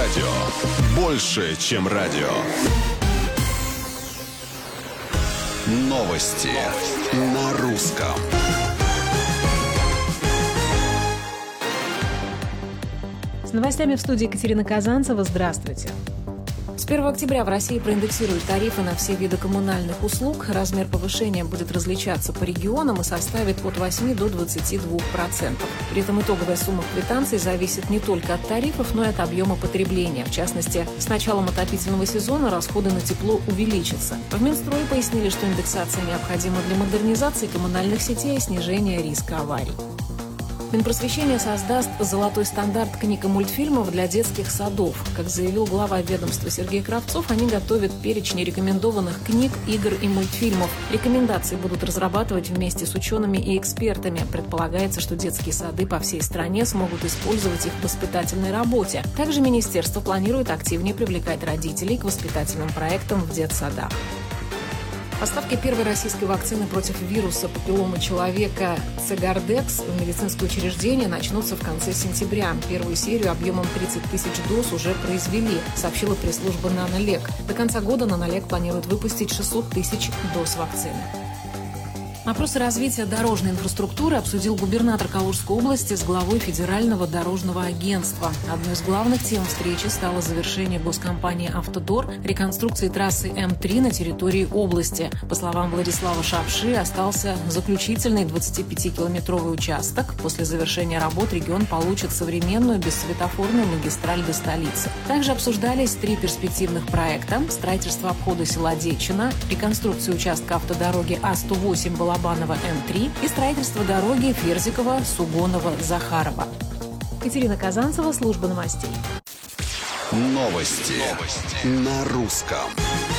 радио. Больше, чем радио. Новости на русском. С новостями в студии Екатерина Казанцева. Здравствуйте. С 1 октября в России проиндексируют тарифы на все виды коммунальных услуг. Размер повышения будет различаться по регионам и составит от 8 до 22%. При этом итоговая сумма квитанций зависит не только от тарифов, но и от объема потребления. В частности, с началом отопительного сезона расходы на тепло увеличатся. В Минстрое пояснили, что индексация необходима для модернизации коммунальных сетей и снижения риска аварий. Минпросвещение создаст золотой стандарт книг и мультфильмов для детских садов. Как заявил глава ведомства Сергей Кравцов, они готовят перечни рекомендованных книг, игр и мультфильмов. Рекомендации будут разрабатывать вместе с учеными и экспертами. Предполагается, что детские сады по всей стране смогут использовать их в воспитательной работе. Также министерство планирует активнее привлекать родителей к воспитательным проектам в детсадах. Поставки первой российской вакцины против вируса папилломы человека Цегардекс в медицинское учреждение начнутся в конце сентября. Первую серию объемом 30 тысяч доз уже произвели, сообщила пресс-служба «Нанолек». До конца года «Нанолек» планирует выпустить 600 тысяч доз вакцины. Вопросы развития дорожной инфраструктуры обсудил губернатор Калужской области с главой Федерального дорожного агентства. Одной из главных тем встречи стало завершение госкомпании «Автодор» реконструкции трассы М3 на территории области. По словам Владислава Шапши, остался заключительный 25-километровый участок. После завершения работ регион получит современную бессветофорную магистраль до столицы. Также обсуждались 3 перспективных проекта: строительство обхода села Дечина, реконструкция участка автодороги А108 Балабаново М3 и строительство дороги Ферзиково-Сугонова-Захарова. Екатерина Казанцева, служба новостей. Новости на русском.